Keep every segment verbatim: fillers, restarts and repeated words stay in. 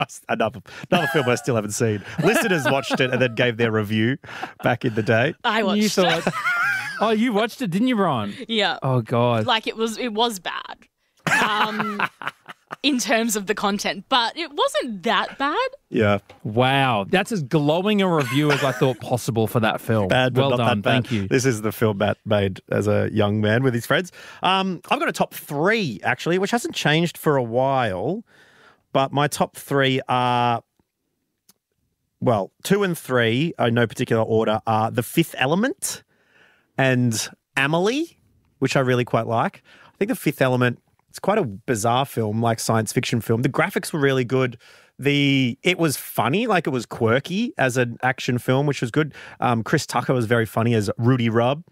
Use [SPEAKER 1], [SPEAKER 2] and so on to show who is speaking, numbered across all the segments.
[SPEAKER 1] another, another film I still haven't seen. Listeners watched it and then gave their review back in the day.
[SPEAKER 2] I watched
[SPEAKER 3] You
[SPEAKER 2] it.
[SPEAKER 3] thought, oh, you watched it, didn't you, Ron?
[SPEAKER 2] Yeah.
[SPEAKER 3] Oh, God.
[SPEAKER 2] Like it was it was bad. Um in terms of the content, but it wasn't that bad.
[SPEAKER 1] Yeah.
[SPEAKER 3] Wow. That's as glowing a review as I thought possible for that film.
[SPEAKER 1] Bad, but
[SPEAKER 3] well
[SPEAKER 1] not
[SPEAKER 3] done.
[SPEAKER 1] that bad.
[SPEAKER 3] Thank you.
[SPEAKER 1] This is the film Matt made as a young man with his friends. Um, I've got a top three, actually, which hasn't changed for a while, but my top three are, well, two and three, in no particular order, are The Fifth Element and Amelie, which I really quite like. I think The Fifth Element, it's quite a bizarre film, like science fiction film. The graphics were really good. The It was funny, like it was quirky as an action film, which was good. Um, Chris Tucker was very funny as Rudy Rubb.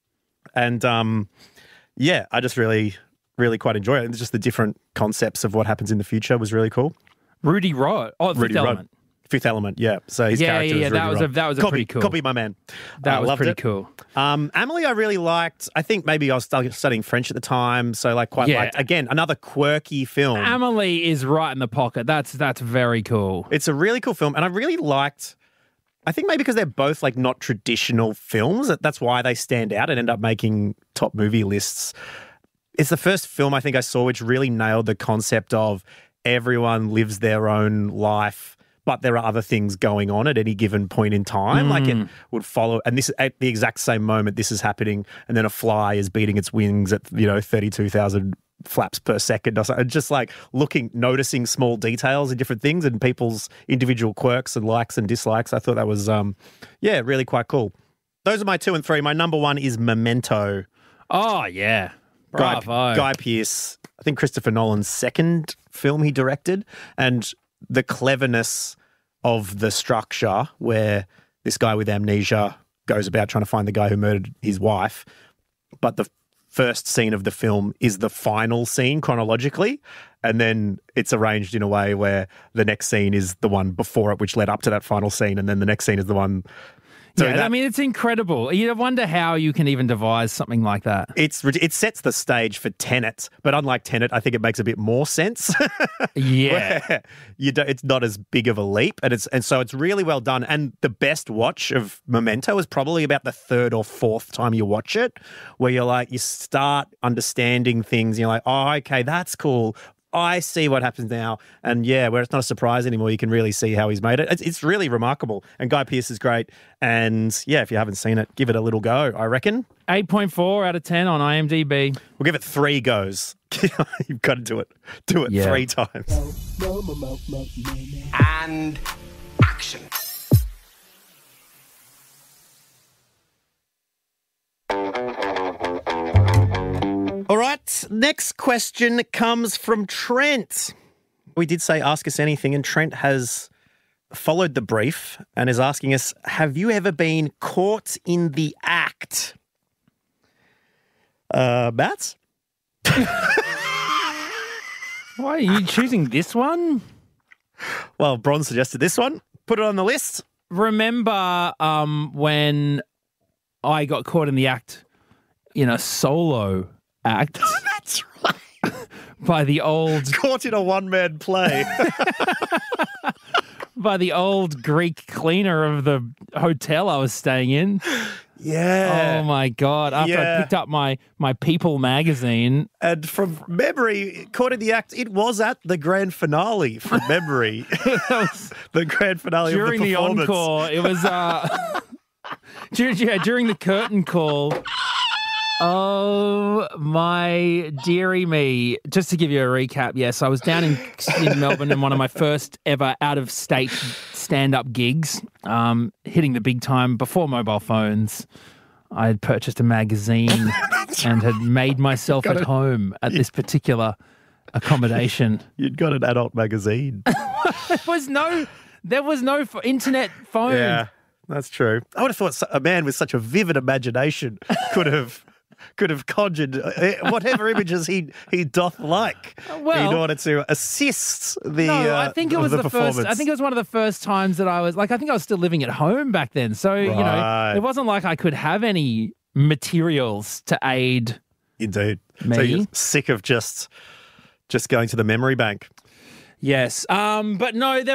[SPEAKER 1] And um, yeah, I just really, really quite enjoy it. And just the different concepts of what happens in the future was really cool.
[SPEAKER 3] Rudy Rod. Oh, Fifth
[SPEAKER 1] Rudy
[SPEAKER 3] Element.
[SPEAKER 1] Rudd. Fifth Element, yeah. So his
[SPEAKER 3] Yeah,
[SPEAKER 1] character
[SPEAKER 3] yeah, yeah.
[SPEAKER 1] was
[SPEAKER 3] That
[SPEAKER 1] Rudy
[SPEAKER 3] was a-
[SPEAKER 1] Rudd.
[SPEAKER 3] that was a
[SPEAKER 1] copy,
[SPEAKER 3] pretty cool.
[SPEAKER 1] Copy my man.
[SPEAKER 3] That
[SPEAKER 1] Uh,
[SPEAKER 3] was
[SPEAKER 1] loved
[SPEAKER 3] pretty
[SPEAKER 1] it.
[SPEAKER 3] cool.
[SPEAKER 1] Um, Amelie, I really liked. I think maybe I was stu- studying French at the time, so like quite
[SPEAKER 3] Yeah.
[SPEAKER 1] liked. Again, another quirky film.
[SPEAKER 3] Amelie is right in the pocket. That's that's very cool.
[SPEAKER 1] It's a really cool film, and I really liked. I think maybe because they're both like not traditional films, that- that's why they stand out and end up making top movie lists. It's the first film I think I saw which really nailed the concept of everyone lives their own life, but there are other things going on at any given point in time. Like it would follow, and this at the exact same moment this is happening, and then a fly is beating its wings at, you know, thirty-two thousand flaps per second or something. Just like looking, noticing small details and different things and people's individual quirks and likes and dislikes. I thought that was, um, yeah, really quite cool. Those are my two and three. My number one is Memento.
[SPEAKER 3] Oh, yeah.
[SPEAKER 1] Guy,
[SPEAKER 3] Bravo.
[SPEAKER 1] Guy Pearce, I think Christopher Nolan's second film he directed, and the cleverness of the structure where this guy with amnesia goes about trying to find the guy who murdered his wife, but the first scene of the film is the final scene chronologically, and then it's arranged in a way where the next scene is the one before it, which led up to that final scene, and then the next scene is the one. So
[SPEAKER 3] Yeah,
[SPEAKER 1] that-
[SPEAKER 3] I mean, it's incredible. You wonder how you can even devise something like that.
[SPEAKER 1] It's it sets the stage for Tenet, but unlike Tenet, I think it makes a bit more sense.
[SPEAKER 3] Yeah.
[SPEAKER 1] Where you don't, it's not as big of a leap, and it's and so it's really well done. And the best watch of Memento is probably about the third or fourth time you watch it, where you're like you start understanding things. And you're like, oh, okay, that's cool. I see what happens now. And yeah, where it's not a surprise anymore, you can really see how he's made it. It's, it's really remarkable. And Guy Pearce is great. And yeah, if you haven't seen it, give it a little go, I reckon.
[SPEAKER 3] eight point four out of ten on IMDb.
[SPEAKER 1] We'll give it three goes. You've got to do it. Do it
[SPEAKER 3] Yeah.
[SPEAKER 1] three times.
[SPEAKER 4] And action.
[SPEAKER 1] All right, next question comes from Trent. We did say ask us anything, and Trent has followed the brief and is asking us, have you ever been caught in the act? Uh, Matt?
[SPEAKER 3] Why are you choosing this one?
[SPEAKER 1] Well, Bron suggested this one. Put it on the list.
[SPEAKER 3] Remember um, when I got caught in the act in a solo act
[SPEAKER 1] That's right.
[SPEAKER 3] by the old
[SPEAKER 1] Caught in a one-man play.
[SPEAKER 3] by the old Greek cleaner of the hotel I was staying in.
[SPEAKER 1] Yeah.
[SPEAKER 3] Oh my God. After
[SPEAKER 1] Yeah.
[SPEAKER 3] I picked up my my People magazine.
[SPEAKER 1] And from memory, caught in the act, it was at the grand finale from memory. the grand finale
[SPEAKER 3] During
[SPEAKER 1] of the
[SPEAKER 3] the
[SPEAKER 1] performance.
[SPEAKER 3] encore, it was uh during, yeah, during the curtain call. Oh my dearie me. Just to give you a recap, yes, I was down in, in Melbourne in one of my first ever out of state stand-up gigs, um, hitting the big time before mobile phones. I had purchased a magazine and had made myself at home at this particular accommodation.
[SPEAKER 1] You'd got an adult magazine.
[SPEAKER 3] There was no there was no f- internet phone.
[SPEAKER 1] Yeah, that's true. I would have thought so- a man with such a vivid imagination could have could have conjured uh, whatever images he he doth like
[SPEAKER 3] Well-
[SPEAKER 1] in order to assist the.
[SPEAKER 3] No,
[SPEAKER 1] uh,
[SPEAKER 3] I think it was
[SPEAKER 1] the,
[SPEAKER 3] the, first.
[SPEAKER 1] performance.
[SPEAKER 3] I think it was one of the first times that I was like. I think I was still living at home back then, so you know,
[SPEAKER 1] Right.
[SPEAKER 3] it wasn't like I could have any materials to aid.
[SPEAKER 1] Indeed.
[SPEAKER 3] Me?
[SPEAKER 1] So you're sick of just just going to the memory bank.
[SPEAKER 3] Yes. Um, but no, there